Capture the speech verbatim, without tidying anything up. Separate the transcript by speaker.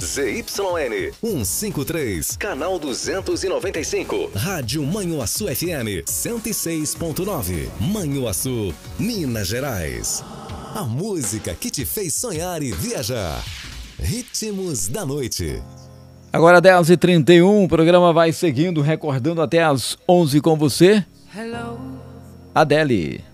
Speaker 1: Z Y N cento e cinquenta e três, canal duzentos e noventa e cinco. Rádio Manhuaçu F M cento e seis ponto nove. Manhuaçu, Minas Gerais. A música que te fez sonhar e viajar. Ritmos da noite.
Speaker 2: Agora dez e trinta e um, o programa vai seguindo, recordando até as onze com você.
Speaker 3: Hello.
Speaker 2: Adele.